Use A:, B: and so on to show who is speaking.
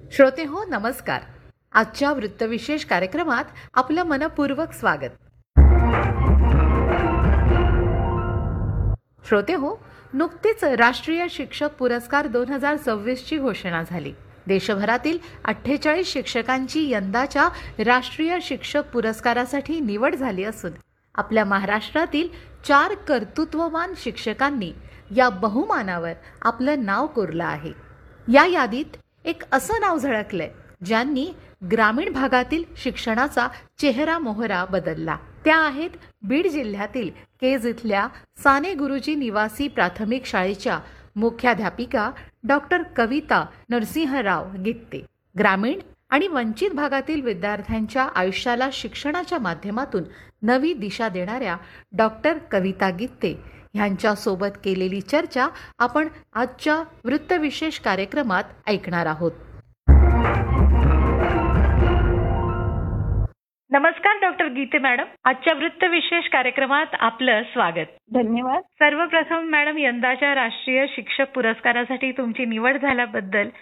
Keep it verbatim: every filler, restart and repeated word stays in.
A: श्रोते हो नमस्कार. आजच्या वृत्तविशेष कार्यक्रमात आपलं मनपूर्वक स्वागत. श्रोते हो, नुकतीच राष्ट्रीय शिक्षक पुरस्कार दोन हजार सव्वीस ची घोषणा झाली. देशभरातील अठ्ठेचाळीस शिक्षकांची यंदाच्या राष्ट्रीय शिक्षक पुरस्कारासाठी निवड झाली असून आपल्या महाराष्ट्रातील चार कर्तृत्ववान शिक्षकांनी या बहुमानावर आपलं नाव कोरलं आहे. या यादीत एक असं नाव झळकलंय ज्यांनी ग्रामीण भागातील शिक्षणाचा चेहरा मोहरा बदलला. त्या आहेत बीड जिल्ह्यातील केज इथल्या साने गुरुजी निवासी प्राथमिक शाळेच्या मुख्याध्यापिका डॉक्टर कविता नरसिंहराव गित्ते. ग्रामीण आणि वंचित भागातील विद्यार्थ्यांच्या आयुष्याला शिक्षणाच्या माध्यमातून नवी दिशा देणाऱ्या डॉक्टर कविता गित्ते ह्यांच्यासोबत केलेली चर्चा आपण आजच्या वृत्तविशेष कार्यक्रमात ऐकणार आहोत. नमस्कार डॉक्टर गीते मॅडम, आजच्या वृत्तविशेष कार्यक्रमात आपलं स्वागत.
B: धन्यवाद.
A: सर्वप्रथम मॅडम, यंदाच्या राष्ट्रीय शिक्षक पुरस्कारासाठी तुमची निवड झाल्याबद्दल